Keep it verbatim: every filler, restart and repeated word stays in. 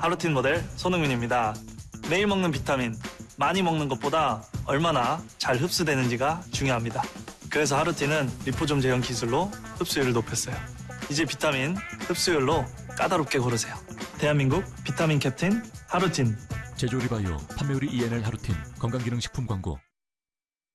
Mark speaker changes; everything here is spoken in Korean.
Speaker 1: 하루틴 모델 손흥민입니다. 매일 먹는 비타민, 많이 먹는 것보다 얼마나 잘 흡수되는지가 중요합니다. 그래서 하루틴은 리포좀 제형 기술로 흡수율을 높였어요. 이제 비타민 흡수율로 까다롭게 고르세요. 대한민국 비타민 캡틴 하루틴.
Speaker 2: 제조리바이오 판매율이 이엔엘 하루틴 건강기능식품 광고.